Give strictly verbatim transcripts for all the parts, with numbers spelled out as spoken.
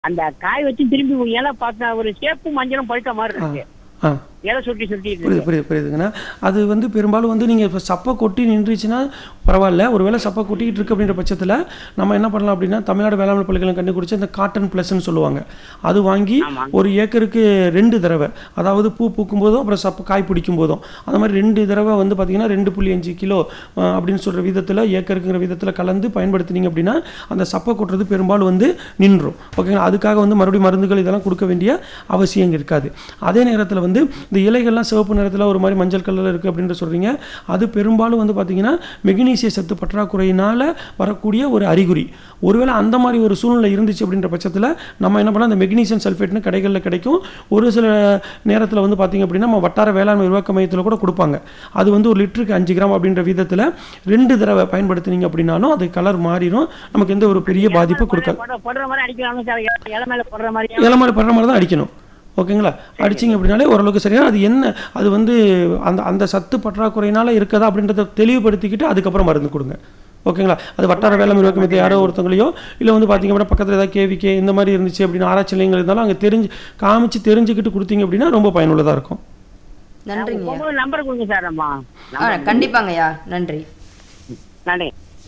அந்த காய் வச்சு திரும்பி இலை பார்த்தா ஒரு சேப்பு மஞ்சளும் பழுத்த மாதிரி இருக்கு. ஆ இலை சுட்டி சுட்டி புரியுது புரியுது புரியுதுங்கண்ணா. அது வந்து பெரும்பாலும் வந்து நீங்கள் இப்போ சப்பை கொட்டி நின்றுச்சுன்னா பரவாயில்ல. ஒரு வேளை சப்பை கொட்டிக்கிட்டு இருக்கு அப்படின்ற பட்சத்தில் நம்ம என்ன பண்ணலாம் அப்படின்னா, தமிழ்நாடு வேளாண் பல்கலைக்கழகம் கண்டுபிடிச்ச இந்த காட்டன் ப்ளஸ்ன்னு சொல்லுவாங்க. அது வாங்கி ஒரு ஏக்கருக்கு ரெண்டு தடவை, அதாவது பூ பூக்கும் போதும் அப்புறம் சப்பை காய் பிடிக்கும் போதும் அந்த மாதிரி ரெண்டு தடவை வந்து பார்த்தீங்கன்னா ரெண்டு புள்ளி அஞ்சு கிலோ அப்படின்னு சொல்கிற விதத்தில் ஏக்கருக்குங்கிற விதத்தில் கலந்து பயன்படுத்தினீங்க அப்படின்னா அந்த சப்பை கொட்டுறது பெரும்பாலும் வந்து நின்றும். ஓகேங்களா. அதுக்காக வந்து மறுபடியும் மருந்துகள் இதெல்லாம் கொடுக்க வேண்டிய அவசியம் இருக்காது. அதே நேரத்தில் வந்து இந்த இலைகள்லாம் சிவப்பு நிறத்தில் ஒரு மாதிரி மஞ்சள் கலரில் இருக்குது அப்படின்னு சொல்கிறீங்க. அது பெரும்பாலும் வந்து பார்த்திங்கன்னா மெக்னீசிய சத்து பற்றாக்குறையினால் வரக்கூடிய ஒரு அறிகுறி. ஒருவேளை அந்த மாதிரி ஒரு சூழ்நிலை இருந்துச்சு அப்படின்ற பட்சத்தில் நம்ம என்ன பண்ணலாம், அந்த மெக்னீசியம் சல்ஃபேட்னு கடைகளில் கிடைக்கும். ஒரு சில நேரத்தில் வந்து பார்த்திங்க அப்படின்னா நம்ம வட்டார வேளாண் விரிவாக்க மையத்தில் கூட கொடுப்பாங்க. அது வந்து ஒரு லிட்டருக்கு அஞ்சு கிராம் அப்படின்ற விதத்தில் ரெண்டு தடவை பயன்படுத்தினீங்க அப்படின்னாலும் அது கலர் மாறிடும். நமக்கு எந்த ஒரு பெரிய பாதிப்பு கொடுக்காது. இலை மேலே படுற மாதிரி தான் அடிக்கணும். ஓகேங்களா. அடிச்சிங்க அப்படின்னாலே ஓரளவுக்கு சரியாக அது என்ன அது வந்து அந்த அந்த சத்து பற்றாக்குறையினால இருக்கதா அப்படின்றத தெளிவுபடுத்திக்கிட்டு அதுக்கப்புறம் மருந்து கொடுங்க. ஓகேங்களா. அது வட்டார வேளாண் விரிவாக்க மையத்தை யாரோ ஒருத்தவங்களையோ இல்லை வந்து பார்த்தீங்க அப்படின்னா பக்கத்தில் ஏதாவது கேவிக்கே இந்த மாதிரி இருந்துச்சு அப்படின்னு ஆராய்ச்சி நிலையங்கள் இருந்தாலும் அங்கே தெரிஞ்சு காமிச்சு தெரிஞ்சுக்கிட்டு கொடுத்தீங்க அப்படின்னா ரொம்ப பயனுள்ளதாக இருக்கும். நன்றிங்க. நம்பர் கொடுங்க சார். அம்மா கண்டிப்பாங்கய்யா. நன்றி நன்றி.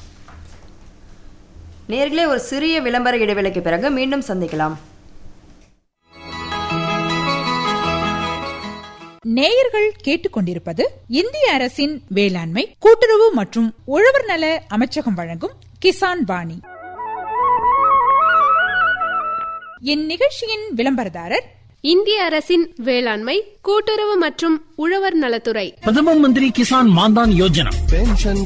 நேர்களே, ஒரு சிறிய விளம்பர இடைவேளைக்கு பிறகு மீண்டும் சந்திக்கலாம். நேயர்கள் கேட்டுக்கொண்டிருப்பது இந்திய அரசின் வேளாண்மை கூட்டுறவு மற்றும் உழவர் நல அமைச்சகம் வழங்கும் கிசான் வாணி. இந்நிகழ்ச்சியின் விளம்பரதாரர் இந்திய அரசின் வேளாண்மை கூட்டுறவு மற்றும் உழவர் நலத்துறை. பிரதம மந்திரி கிசான் மான்தான் யோஜனா.